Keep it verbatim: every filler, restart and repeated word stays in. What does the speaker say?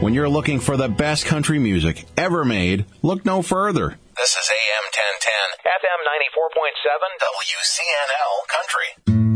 When you're looking for the best country music ever made, look no further. This is A M ten ten, F M ninety-four point seven, W C N L Country.